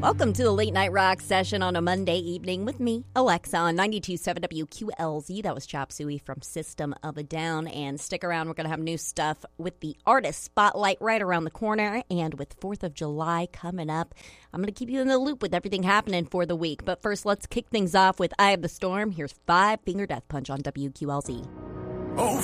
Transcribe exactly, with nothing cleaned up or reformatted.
Welcome to the Late Night Rock session on a Monday evening with me, Alexa, on ninety-two point seven W Q L Z. That was Chop Suey from System of a Down. And stick around, we're going to have new stuff with the Artist Spotlight right around the corner. And with fourth of July coming up, I'm going to keep you in the loop with everything happening for the week. But first, let's kick things off with Eye of the Storm. Here's Five Finger Death Punch on W Q L Z. Oh.